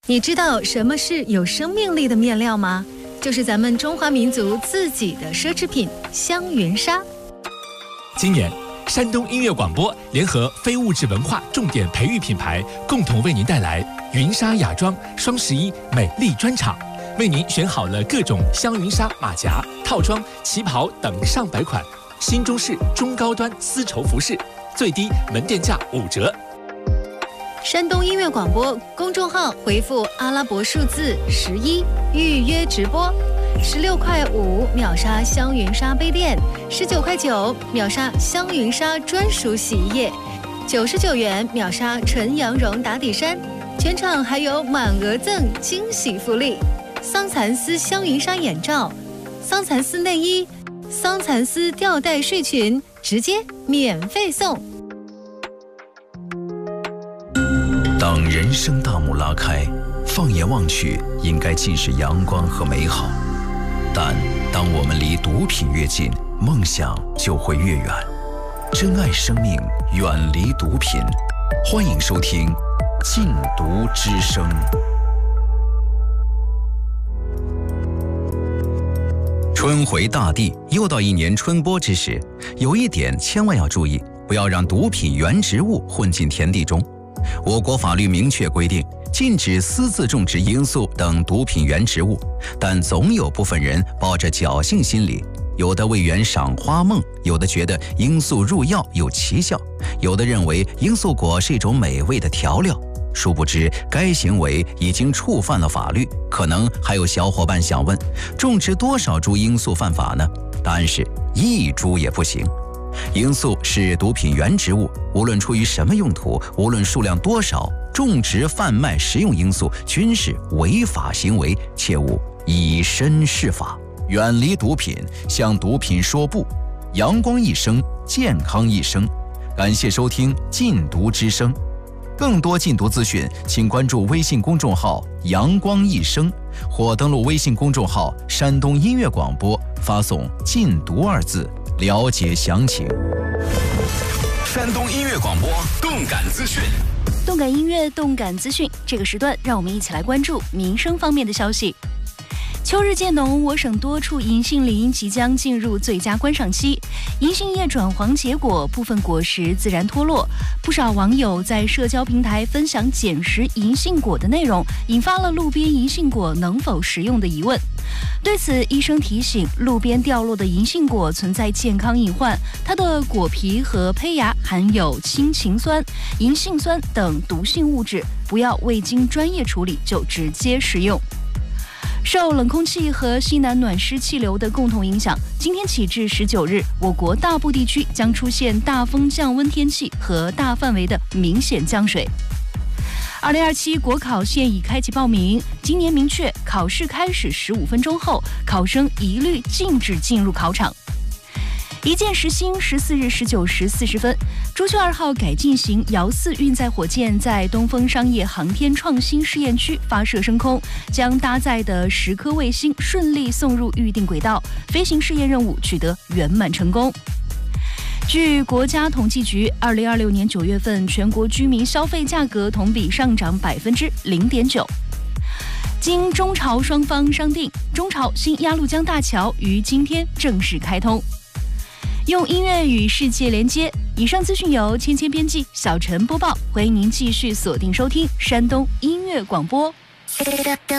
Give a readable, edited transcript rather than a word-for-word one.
你知道什么是有生命力的面料吗？就是咱们中华民族自己的奢侈品香云纱。 今年，山东音乐广播联合非物质文化重点培育品牌，共同为您带来云纱雅装双11美丽专场，为您选好了各种香云纱马甲、套装、旗袍等上百款新中式中高端丝绸服饰，最低门店价5折。 山东音乐广播公众号回复阿拉伯数字11预约直播，16.5块秒杀香云纱杯垫，19.9块秒杀香云纱专属洗衣液，99元秒杀纯羊绒打底衫，全场还有满额赠惊喜福利：桑蚕丝香云纱眼罩、桑蚕丝内衣、桑蚕丝吊带睡裙，直接免费送。 当人生大幕拉开，放眼望去，应该尽是阳光和美好。但当我们离毒品越近，梦想就会越远。珍爱生命，远离毒品。欢迎收听《禁毒之声》。春回大地，又到一年春播之时，有一点千万要注意，不要让毒品原植物混进田地中。我国法律明确规定，禁止私自种植罂粟等毒品原植物，但总有部分人抱着侥幸心理，有的为缘赏花梦，有的觉得罂粟入药有奇效，有的认为罂粟果是一种美味的调料。殊不知，该行为已经触犯了法律。可能还有小伙伴想问，种植多少株罂粟犯法呢？答案是1株也不行。罂粟是毒品原植物，无论出于什么用途，无论数量多少，种植、贩卖、食用罂粟均是违法行为，切勿以身试法。远离毒品，向毒品说不。阳光一生，健康一生。感谢收听《禁毒之声》，更多禁毒资讯，请关注微信公众号“阳光一生”，或登录微信公众号“山东音乐广播”，发送“禁毒”2字。了解详情。 山东音乐广播动感资讯， 动感音乐，动感资讯。这个时段，让我们一起来关注民生方面的消息。秋日渐浓，我省多处银杏林即将进入最佳观赏期。银杏叶转黄结果，部分果实自然脱落。不少网友在社交平台分享捡拾银杏果的内容，引发了路边银杏果能否食用的疑问。对此，医生提醒，路边掉落的银杏果存在健康隐患，它的果皮和胚芽含有氢氰酸、银杏酸等毒性物质，不要未经专业处理就直接食用。受冷空气和西南暖湿气流的共同影响，今天起至19日，我国大部地区将出现大风降温天气和大范围的明显降水。2027国考现已开启报名，今年明确考试开始15分钟后，考生一律禁止进入考场。一箭时星14日19时40分，朱雀2号改进型遥4运载火箭在东风商业航天创新试验区发射升空，将搭载的10颗卫星顺利送入预定轨道，飞行试验任务取得圆满成功。据国家统计局，2026年9月份全国居民消费价格同比上涨0.9%。经中朝双方商定，中朝新鸭绿江大桥于今天正式开通。用音乐与世界连接。以上资讯由芊芊编辑，小陈播报。欢迎您继续锁定收听山东音乐广播。